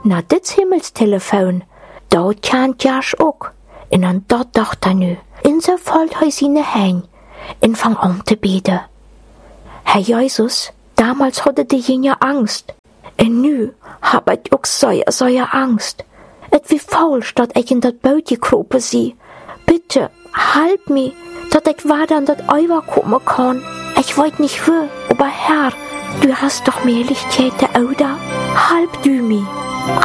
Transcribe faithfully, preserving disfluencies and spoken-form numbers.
na dit Himmelstelefon, dat kent Jasch ook. En an dat dacht er nu, en zo valt hij zijn heen, en fang om te beten. Herr Jesus, damals hatte die Jünger Angst, en nu hab ich ook sehr, sehr Angst. Et wie falsch, dat ich in dat Boot gekropen sie. Bitte, halb mi, dat ich weiter an dat Eiver kommen kann. Ich weet nicht wo, aber Herr, du hast doch mehr Lichtjäte, oder? Halb du mi.